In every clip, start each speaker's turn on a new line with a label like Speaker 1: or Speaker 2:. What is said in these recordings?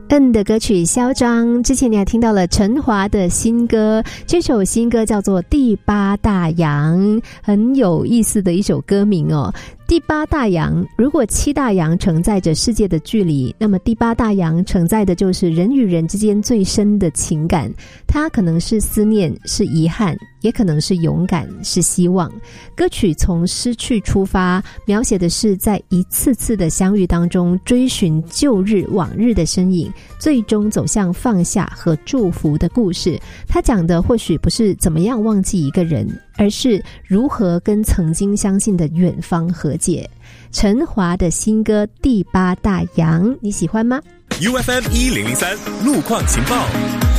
Speaker 1: 的歌曲《嚣张》，之前你还听到了陈华的新歌，这首新歌叫做《第八大洋》，很有意思的一首歌名哦。第八大洋，如果七大洋承载着世界的距离，那么第八大洋承载的就是人与人之间最深的情感。它可能是思念，是遗憾，也可能是勇敢，是希望。歌曲从失去出发，描写的是在一次次的相遇当中追寻旧日往日的身影，最终走向放下和祝福的故事。它讲的或许不是怎么样忘记一个人，而是如何跟曾经相信的远方和解。陈华的新歌《第八大洋》，你喜欢吗？
Speaker 2: UFM 1003路况情报，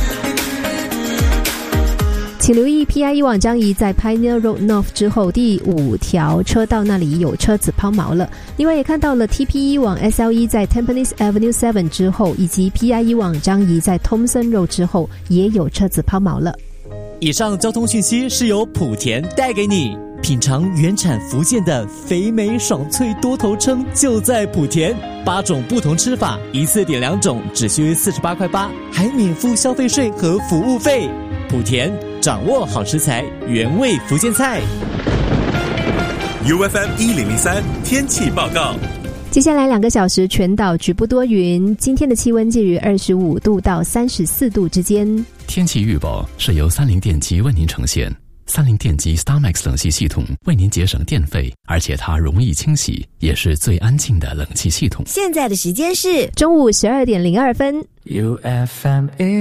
Speaker 1: 请留意 PIE 往张仪在 Pioneer Road North 之后第5条车道那里有车子抛锚了。另外也看到了 TPE 往 SLE 在 Tampines Avenue 7之后，以及 PIE 往张仪在 Thomson Road 之后也有车子抛锚了。
Speaker 3: 以上交通讯息是由莆田带给你。品尝原产福建的肥美爽脆多头称就在莆田，8种不同吃法，一次点2种，只需48块8，还免付消费税和服务费。莆田掌握好食材，原味福建菜。
Speaker 2: UFM 1003天气报告。
Speaker 1: 接下来2个小时全岛局部多云，今天的气温介于25度到34度之间。
Speaker 4: 天气预报是由三菱电机为您呈现。三菱电机 StarMax 冷气系统为您节省电费，而且它容易清洗，也是最安静的冷气系统。
Speaker 5: 现在的时间是
Speaker 1: 中午12点02分。
Speaker 6: UFM